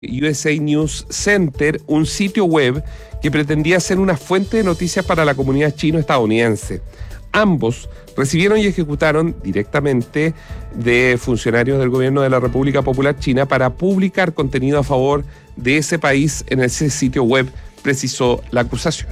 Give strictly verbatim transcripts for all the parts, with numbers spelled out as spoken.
U S A News Center, un sitio web que pretendía ser una fuente de noticias para la comunidad chino-estadounidense. Ambos recibieron y ejecutaron directamente de funcionarios del gobierno de la República Popular China para publicar contenido a favor de ese país en ese sitio web, precisó la acusación.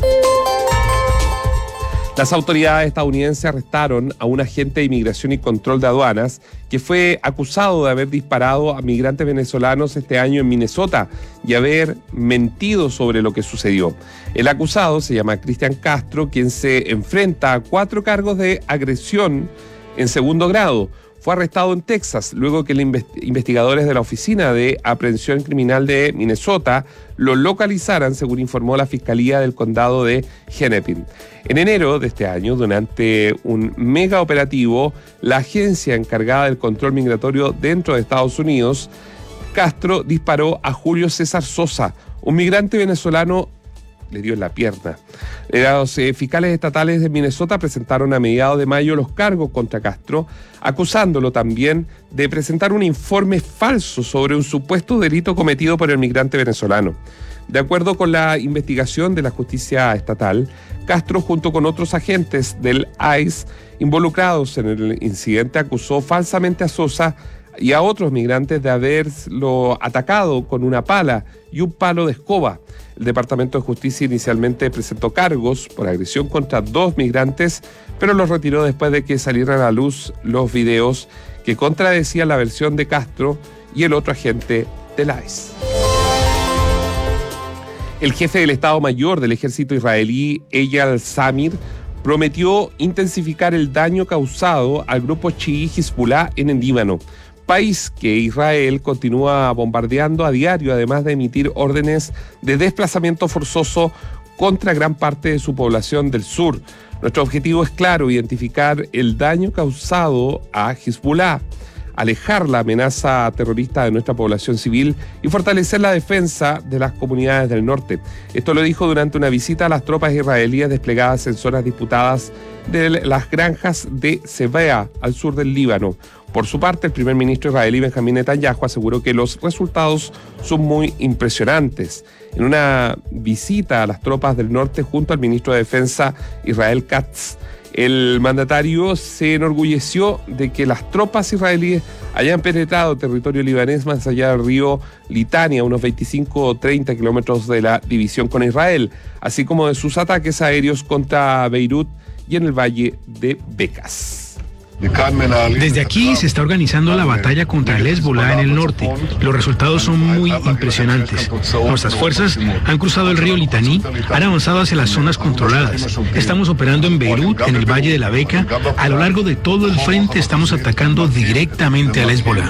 Las autoridades estadounidenses arrestaron a un agente de inmigración y control de aduanas que fue acusado de haber disparado a migrantes venezolanos este año en Minnesota y haber mentido sobre lo que sucedió. El acusado se llama Cristian Castro, quien se enfrenta a cuatro cargos de agresión en segundo grado. Fue arrestado en Texas luego que los investigadores de la Oficina de Aprehensión Criminal de Minnesota lo localizaran, según informó la Fiscalía del Condado de Hennepin. En enero de este año, durante un mega operativo, la agencia encargada del control migratorio dentro de Estados Unidos, Castro disparó a Julio César Sosa, un migrante venezolano. Le dio en la pierna. Los eh, fiscales estatales de Minnesota presentaron a mediados de mayo los cargos contra Castro, acusándolo también de presentar un informe falso sobre un supuesto delito cometido por el migrante venezolano. De acuerdo con la investigación de la justicia estatal, Castro, junto con otros agentes del I C E involucrados en el incidente, acusó falsamente a Sosa y a otros migrantes de haberlo atacado con una pala y un palo de escoba. El Departamento de Justicia inicialmente presentó cargos por agresión contra dos migrantes, pero los retiró después de que salieran a la luz los videos que contradecían la versión de Castro y el otro agente del I C E. El jefe del Estado Mayor del ejército israelí, Eyal Zamir, prometió intensificar el daño causado al grupo chií Hezbollah en el Líbano, país que Israel continúa bombardeando a diario, además de emitir órdenes de desplazamiento forzoso contra gran parte de su población del sur. Nuestro objetivo es claro: identificar el daño causado a Hezbollah, alejar la amenaza terrorista de nuestra población civil y fortalecer la defensa de las comunidades del norte. Esto lo dijo durante una visita a las tropas israelíes desplegadas en zonas disputadas de las granjas de Sebea, al sur del Líbano. Por su parte, el primer ministro israelí Benjamín Netanyahu aseguró que los resultados son muy impresionantes. En una visita a las tropas del norte junto al ministro de Defensa Israel Katz, el mandatario se enorgulleció de que las tropas israelíes hayan penetrado territorio libanés más allá del río Litani, a unos veinticinco o treinta kilómetros de la división con Israel, así como de sus ataques aéreos contra Beirut y en el valle de Becas. Desde aquí se está organizando la batalla contra el Hezbollah en el norte. Los resultados son muy impresionantes. Nuestras fuerzas han cruzado el río Litani, han avanzado hacia las zonas controladas. Estamos operando en Beirut, en el Valle de la Beca. A lo largo de todo el frente estamos atacando directamente al Hezbollah.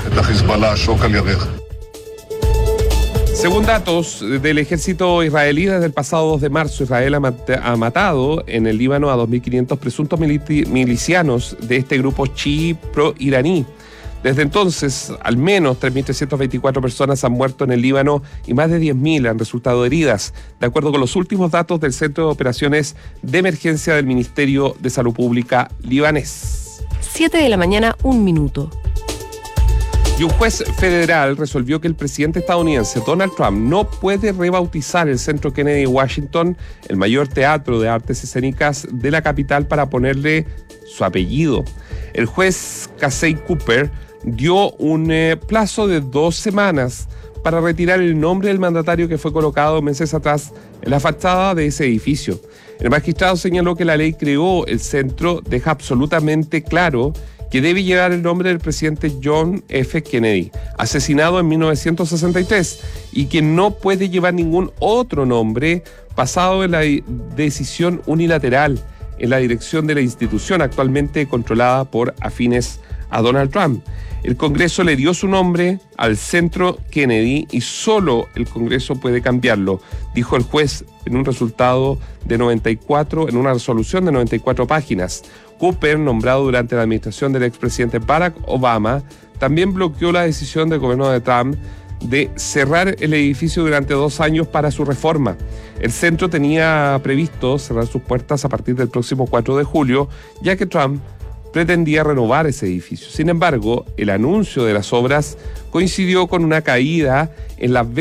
Según datos del ejército israelí, desde el pasado dos de marzo, Israel ha, mat- ha matado en el Líbano a dos mil quinientos presuntos militi- milicianos de este grupo chií pro-iraní. Desde entonces, al menos tres mil trescientas veinticuatro personas han muerto en el Líbano y más de diez mil han resultado heridas, de acuerdo con los últimos datos del Centro de Operaciones de Emergencia del Ministerio de Salud Pública libanés. siete de la mañana, un minuto. Y un juez federal resolvió que el presidente estadounidense Donald Trump no puede rebautizar el Centro Kennedy de Washington, el mayor teatro de artes escénicas de la capital, para ponerle su apellido. El juez Casey Cooper dio un eh, plazo de dos semanas para retirar el nombre del mandatario que fue colocado meses atrás en la fachada de ese edificio. El magistrado señaló que la ley creó el centro deja absolutamente claro que debe llevar el nombre del presidente John F. Kennedy, asesinado en mil novecientos sesenta y tres, y que no puede llevar ningún otro nombre basado en la decisión unilateral en la dirección de la institución actualmente controlada por afines a Donald Trump. El Congreso le dio su nombre al Centro Kennedy y solo el Congreso puede cambiarlo, dijo el juez en un resultado de noventa y cuatro, en una resolución de noventa y cuatro páginas. Cooper, nombrado durante la administración del expresidente Barack Obama, también bloqueó la decisión del gobierno de Trump de cerrar el edificio durante dos años para su reforma. El centro tenía previsto cerrar sus puertas a partir del próximo cuatro de julio, ya que Trump pretendía renovar ese edificio. Sin embargo, el anuncio de las obras coincidió con una caída en las ventas